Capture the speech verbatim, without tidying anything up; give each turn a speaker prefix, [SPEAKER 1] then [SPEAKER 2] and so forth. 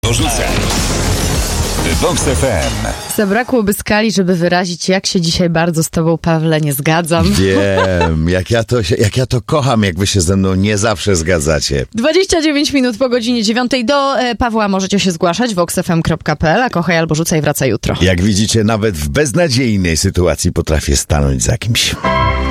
[SPEAKER 1] Porzucę. Vox F M.
[SPEAKER 2] Zabrakłoby skali, żeby wyrazić, jak się dzisiaj bardzo z tobą, Pawle, nie zgadzam.
[SPEAKER 3] Wiem, jak ja, to, jak ja to kocham, jak wy się ze mną nie zawsze zgadzacie.
[SPEAKER 2] dwadzieścia dziewięć minut po godzinie dziewiątej. Do e, Pawła możecie się zgłaszać, vox f m kropka p l, a kochaj albo rzucaj, wraca jutro.
[SPEAKER 3] Jak widzicie, nawet w beznadziejnej sytuacji potrafię stanąć za kimś.